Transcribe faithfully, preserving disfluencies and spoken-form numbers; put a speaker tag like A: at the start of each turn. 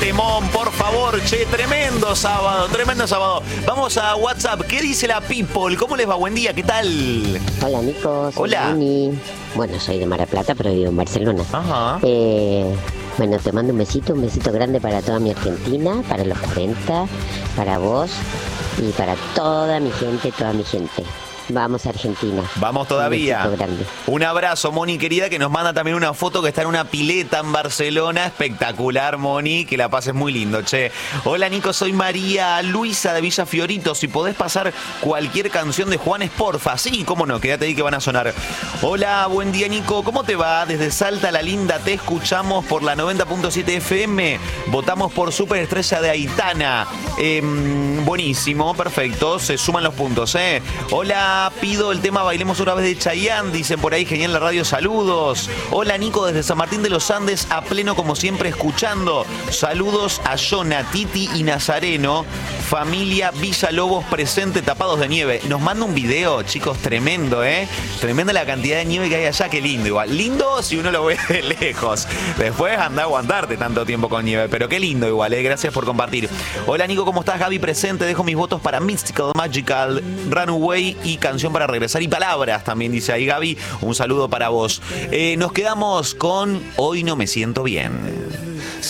A: temón, por favor, che, tremendo sábado, tremendo sábado. Vamos a WhatsApp, ¿qué dice la people? ¿Cómo les va? Buen día, ¿qué tal?
B: Hola, Nico. Soy
A: Hola.
B: Moni. Bueno, soy de Mar del Plata, pero vivo en Barcelona.
A: Ajá.
B: Eh, bueno, te mando un besito, un besito grande para toda mi Argentina, para los cuarenta, para vos y para toda mi gente, toda mi gente. Vamos a Argentina.
A: Vamos todavía.
B: Un besito grande.
A: Un abrazo, Moni querida, que nos manda también una foto que está en una pileta en Barcelona. Espectacular, Moni, que la pases muy lindo, che. Hola, Nico, soy María Luisa de Villa Fiorito. Si podés pasar cualquier canción de Juanes, porfa. Sí, cómo no, quédate ahí que van a sonar. Hola, buen día, Nico. ¿Cómo te va? Desde Salta, la linda, te escuchamos por la noventa punto siete F M. Votamos por Superestrella de Aitana. Eh, buenísimo, perfecto. Se suman los puntos, ¿eh? Hola. Pido el tema Bailemos otra vez de Chayanne, dicen por ahí, genial la radio, saludos. Hola, Nico, desde San Martín de los Andes, a pleno como siempre escuchando. Saludos a Jonah, Titi y Nazareno, familia Villalobos presente, tapados de nieve. Nos manda un video, chicos, tremendo, ¿eh? Tremenda la cantidad de nieve que hay allá, qué lindo igual. Lindo si uno lo ve de lejos. Después anda a aguantarte tanto tiempo con nieve, pero qué lindo igual, ¿eh? Gracias por compartir. Hola, Nico, ¿cómo estás? Gaby presente, dejo mis votos para Mystical Magical, Runaway y Canción para Regresar y Palabras, también dice ahí Gaby. Un saludo para vos. Eh, nos quedamos con Hoy no me siento bien.